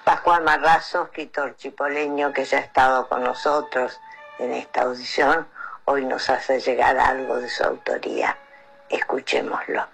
Pascual Marrazzo, escritor chipoleño que ya ha estado con nosotros en esta audición, hoy nos hace llegar algo de su autoría. Escuchémoslo.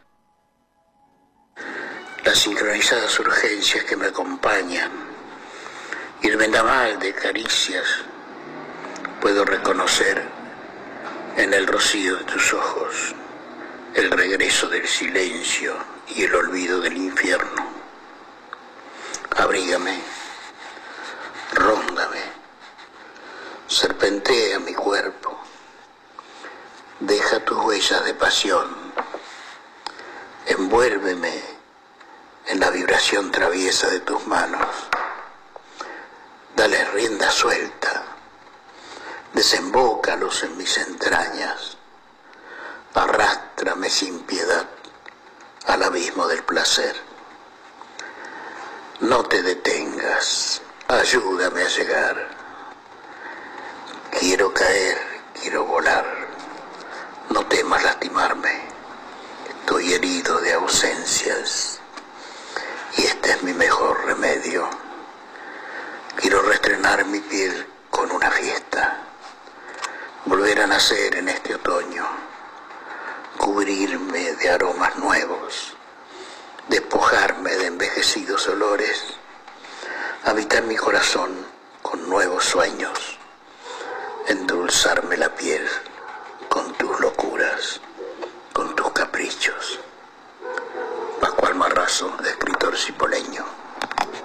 Las sincronizadas urgencias que me acompañan y el vendaval de caricias puedo reconocer en el rocío de tus ojos el regreso del silencio y el olvido del infierno. Abrígame, róndame, serpentea mi cuerpo, deja tus huellas de pasión, envuélveme en la vibración traviesa de tus manos, dale rienda suelta, desembócalos en mis entrañas, arrástrame sin piedad al abismo del placer. No te detengas, ayúdame a llegar. Quiero caer, quiero volar. No temas lastimarme. Estoy herido de ausencias y este es mi mejor remedio. Quiero reestrenar mi piel con una fiesta, volver a nacer en este otoño, cubrirme de aromas nuevos, despojarme de envejecidos olores, habitar mi corazón con nuevos sueños, endulzarme la piel con tus locuras, con tus caprichos. Pascual Marrazzo, escritor cipoleño.